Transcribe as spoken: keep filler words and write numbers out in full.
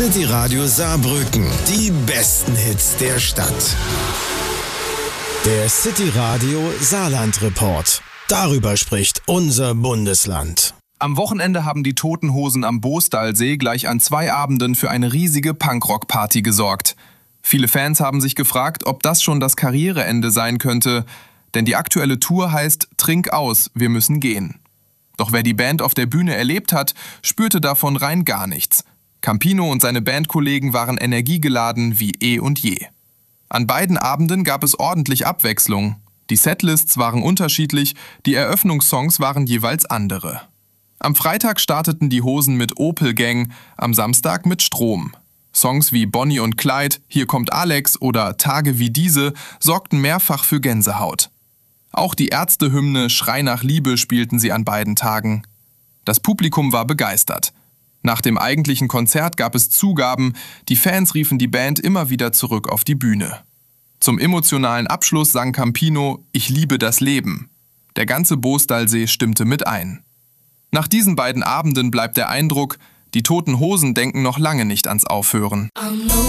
City Radio Saarbrücken. Die besten Hits der Stadt. Der City Radio Saarland Report. Darüber spricht unser Bundesland. Am Wochenende haben die Toten Hosen am Boostalsee gleich an zwei Abenden für eine riesige Punkrock-Party gesorgt. Viele Fans haben sich gefragt, ob das schon das Karriereende sein könnte. Denn die aktuelle Tour heißt Trink aus, wir müssen gehen. Doch wer die Band auf der Bühne erlebt hat, spürte davon rein gar nichts. Campino und seine Bandkollegen waren energiegeladen wie eh und je. An beiden Abenden gab es ordentlich Abwechslung. Die Setlists waren unterschiedlich, die Eröffnungssongs waren jeweils andere. Am Freitag starteten die Hosen mit Opel Gang, am Samstag mit Strom. Songs wie Bonnie und Clyde, Hier kommt Alex oder Tage wie diese sorgten mehrfach für Gänsehaut. Auch die Ärzte-Hymne Schrei nach Liebe spielten sie an beiden Tagen. Das Publikum war begeistert. Nach dem eigentlichen Konzert gab es Zugaben, die Fans riefen die Band immer wieder zurück auf die Bühne. Zum emotionalen Abschluss sang Campino Ich liebe das Leben. Der ganze Boostalsee stimmte mit ein. Nach diesen beiden Abenden bleibt der Eindruck, die Toten Hosen denken noch lange nicht ans Aufhören.